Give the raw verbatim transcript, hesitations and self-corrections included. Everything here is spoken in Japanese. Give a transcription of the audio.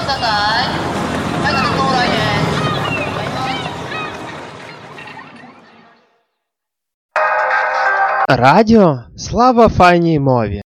ください。はい、到来です。 Радіо? Слава файній мові!